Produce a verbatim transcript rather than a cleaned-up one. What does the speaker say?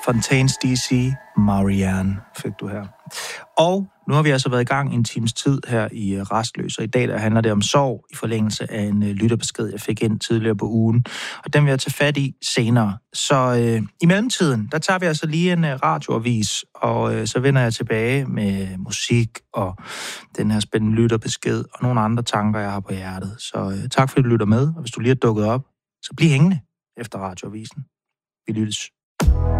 Fontaines D C, Marianne fik du her. Og nu har vi altså været i gang en times tid her i Rastløs, og i dag der handler det om sorg i forlængelse af en lytterbesked, jeg fik ind tidligere på ugen. Og den vil jeg tage fat i senere. Så øh, i mellemtiden, der tager vi altså lige en uh, radioavis, og øh, så vender jeg tilbage med musik og den her spændende lytterbesked og nogle andre tanker, jeg har på hjertet. Så øh, tak fordi du lytter med, og hvis du lige er dukket op, så bliv hængende efter radioavisen. Vi lyttes.